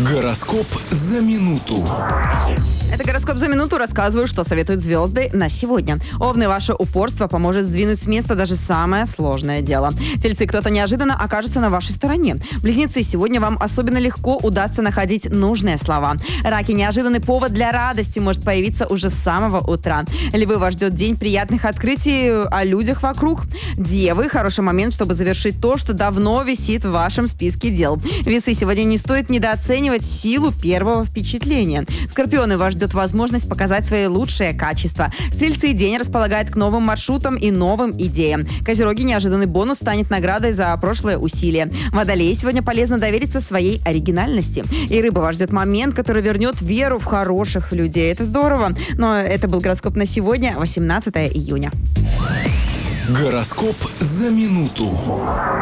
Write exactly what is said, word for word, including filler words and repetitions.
Гороскоп за минуту. Это гороскоп за минуту. Рассказываю, что советуют звезды на сегодня. Овны, ваше упорство поможет сдвинуть с места даже самое сложное дело. Тельцы, кто-то неожиданно окажется на вашей стороне. Близнецы, сегодня вам особенно легко удастся находить нужные слова. Раки, неожиданный повод для радости может появиться уже с самого утра. Львы, вас ждет день приятных открытий о людях вокруг. Девы, хороший момент, чтобы завершить то, что давно висит в вашем списке дел. Весы, сегодня не стоит недооценивать силу первого впечатления. Скорпионы, вас ждет возможность показать свои лучшие качества. Стрельцы, день располагает к новым маршрутам и новым идеям. Козероги, неожиданный бонус станет наградой за прошлое усилие. Водолеи, сегодня полезно довериться своей оригинальности. И рыбы, вас ждет момент, который вернет веру в хороших людей. Это здорово. Но это был гороскоп на сегодня, восемнадцатое июня. Гороскоп за минуту.